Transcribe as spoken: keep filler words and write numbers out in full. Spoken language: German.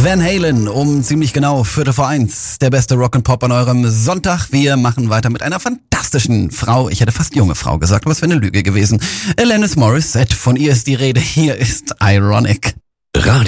Van Halen um ziemlich genau Viertel vor eins. Der beste Rock'n'Pop an eurem Sonntag. Wir machen weiter mit einer fantastischen Frau. Ich hätte fast junge Frau gesagt, aber es wäre eine Lüge gewesen. Alanis Morissette, von ihr ist die Rede. Hier ist Ironic. Radio